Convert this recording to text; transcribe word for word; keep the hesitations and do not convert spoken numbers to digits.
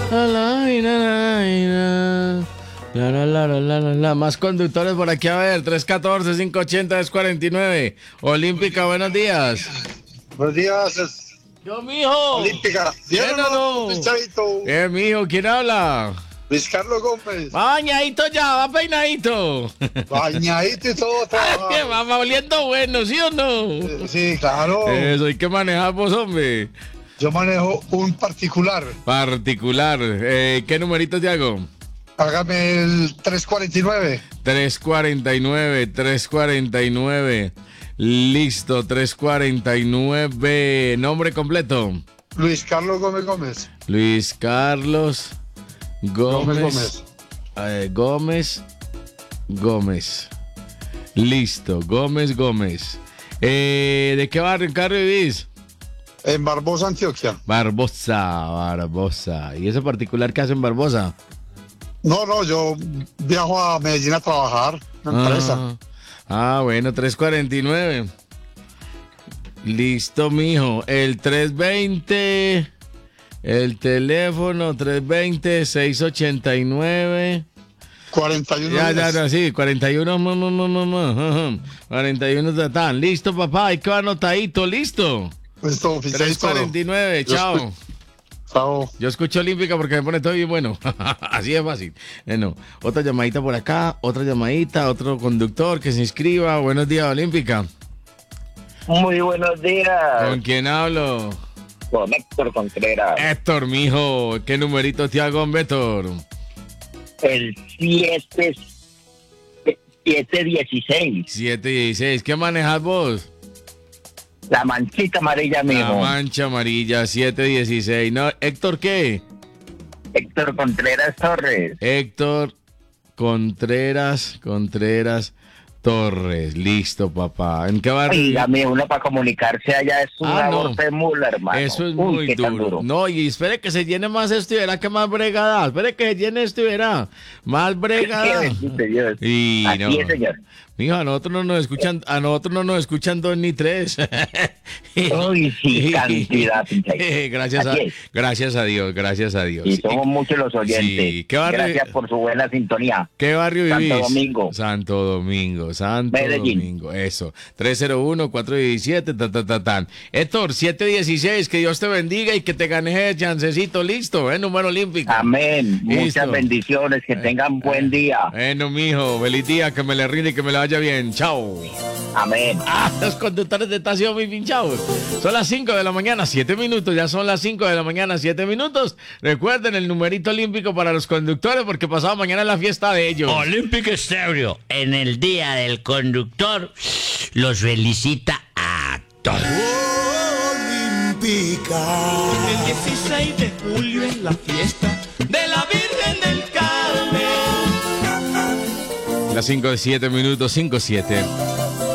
La, la, la, la, la, la, la, la, la. Más conductores por aquí, a ver, tres uno cuatro, cinco ocho cero, tres cuatro nueve. Olímpica, buenos días. Buenos días. Es... Yo, mijo. Olímpica. Bien, ¿Bien o o no? no, chavito? Eh, mijo, ¿quién habla? Luis Carlos Gómez. Va bañadito ya, va peinadito. Bañadito y todo ¿Qué trabajado. va, va oliendo bueno, sí o no? Eh, Sí, claro. Eso, hay que manejar vos, hombre. Yo manejo un particular. Particular. Eh, ¿Qué numerito te hago? Hágame el tres cuarenta y nueve. tres cuarenta y nueve, tres cuarenta y nueve. Listo, tres cuarenta y nueve. Nombre completo. Luis Carlos Gómez Gómez. Luis Carlos Gómez. Gómez Gómez. eh, Gómez Gómez. Listo, Gómez Gómez. Eh, ¿De qué barrio, Carlos, vivís? En Barbosa, Antioquia. Barbosa, Barbosa. ¿Y ese particular que hace en Barbosa? No, no, yo viajo a Medellín a trabajar. Una empresa. Ah, ah, bueno, tres cuarenta y nueve. Listo, mijo. El tres veinte. El teléfono tres veinte, seis ochenta y nueve. cuarenta y uno. Ya, días. ya, ya, sí, cuarenta y uno. mu, mu, mu, mu, mu, cuarenta y uno tatán. Listo, papá. Hay que va anotadito, listo. Listo, oficial. tres cuarenta y nueve, Yo chao. escu- Chao. Yo escucho Olímpica porque me pone todo bien bueno. Así es fácil. Bueno, otra llamadita por acá, otra llamadita, otro conductor que se inscriba. Buenos días, Olímpica. Muy buenos días, ¿Con quién hablo? con Héctor Contreras. Héctor, mijo. ¿Qué numerito te hago, Héctor? El siete dieciséis. siete dieciséis. ¿Qué manejas vos? La manchita amarilla, La mijo. mancha amarilla, siete dieciséis. No, ¿Héctor qué? Héctor Contreras Torres. Héctor Contreras, Contreras Torres. Listo, papá. ¿En qué barrio? Dígame, uno para comunicarse allá es una Ah, no. labor de mula, hermano. Eso es Uy, muy qué tan duro. No, y espere que se llene más esto y verá que más bregada. Espere que se llene esto y verá. Más Qué bregada. bendito Dios. Y Así no. es, señor. Mijo, a nosotros no nos escuchan, a nosotros no nos escuchan dos ni tres. Uy, sí, cantidad, pinche. gracias a, Así es. gracias a Dios, gracias a Dios. Y somos muchos los oyentes. Sí, ¿qué barrio- Gracias por su buena sintonía. ¿Qué barrio vivís? Santo Domingo. Santo Domingo, Santo Medellín. Domingo, eso. tres cero uno, cuatro diecisiete, ta, ta, ta, tan. Héctor, siete dieciséis, que Dios te bendiga y que te ganes el chancecito, listo, ¿eh? Número olímpico. Amén. Listo. Muchas bendiciones. Que tengan buen día. Bueno, mijo, feliz día, que me le rinde y que me le vaya bien. Chao. Amén. Ah, los conductores de estación muy pinchados. Son las cinco de la mañana, siete minutos. Ya son las cinco de la mañana, siete minutos. Recuerden el numerito olímpico para los conductores porque pasado mañana es la fiesta de ellos. Olímpico Estéreo, en el Día del Conductor, los felicita a todos. Olímpica. El dieciséis de julio es la fiesta de la Virgen del Carmen. Las cinco de siete minutos, cinco siete.